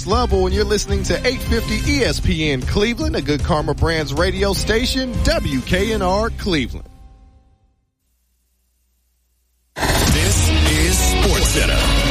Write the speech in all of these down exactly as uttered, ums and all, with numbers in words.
Alex Lovell, and you're listening to eight fifty E S P N Cleveland, a Good Karma Brands radio station, W K N R Cleveland. This is SportsCenter.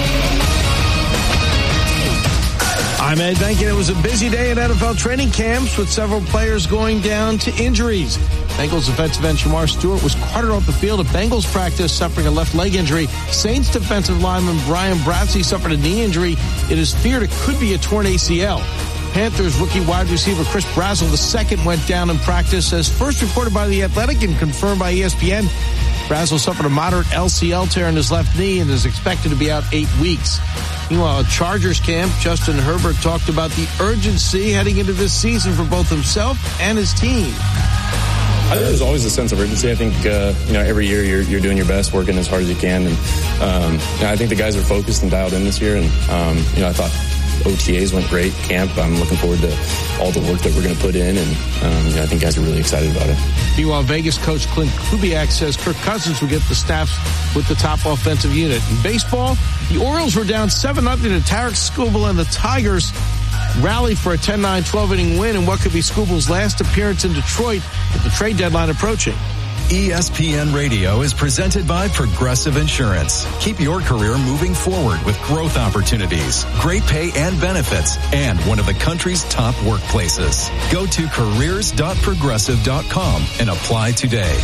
I'm Ed Benkin. It was a busy day at N F L training camps with several players going down to injuries. Bengals defensive end Shamar Stewart was carted off the field at Bengals practice suffering a left leg injury. Saints defensive lineman Brian Bradsey suffered a knee injury. It is feared it could be a torn A C L. Panthers rookie wide receiver Chris Brazzell the second went down in practice as first reported by The Athletic and confirmed by E S P N. Brazzell suffered a moderate L C L tear in his left knee and is expected to be out eight weeks. Meanwhile, at Chargers camp, Justin Herbert talked about the urgency heading into this season for both himself and his team. I think there's always a sense of urgency. I think, uh, you know, every year you're, you're doing your best, working as hard as you can. And, um, you know, I think the guys are focused and dialed in this year. And, um, you know, I thought O T As went great. Camp, I'm looking forward to all the work that we're going to put in. And, um, you know, I think guys are really excited about it. Meanwhile, Vegas coach Clint Kubiak says Kirk Cousins will get the staffs with the top offensive unit. In baseball, the Orioles were down seven nothing to Tarek Skubal, and the Tigers rallied for a ten nine twelve inning win in what could be Skubal's last appearance in Detroit with the trade deadline approaching. E S P N Radio is presented by Progressive Insurance. Keep your career moving forward with growth opportunities, great pay and benefits, and one of the country's top workplaces. Go to careers dot progressive dot com and apply today.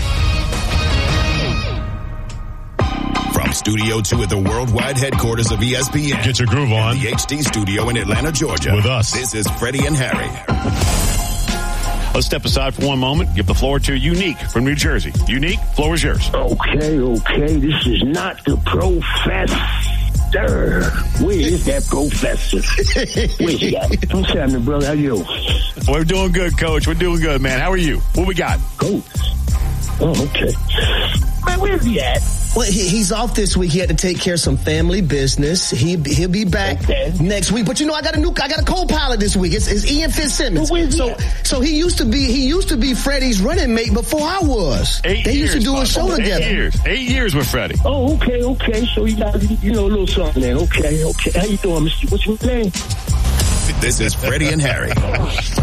From Studio two at the worldwide headquarters of E S P N. Get your groove on. The H D studio in Atlanta, Georgia. With us. This is Freddie and Harry. Let's step aside for one moment. Give the floor to Unique from New Jersey. Unique, floor is yours. Okay, okay. This is not the professor. Where is that professor? Where's he at? What's happening, brother? How you? We're doing good, Coach. We're doing good, man. How are you? What we got? Coach. Oh, okay. Man, where's he at? Well, he, he's off this week. He had to take care of some family business. He he'll be back okay. next week. But you know, I got a new, I got a co-pilot this week. It's, it's Ian Fitzsimmons. Well, so so he used to be he used to be Freddie's running mate before I was. Eight they years, used to do a show eight together. Eight years. Eight years with Freddie. Oh, okay, okay. So you got you know a little something then. Okay, okay. How you doing, Mister What's your name? This is Freddie and Harry.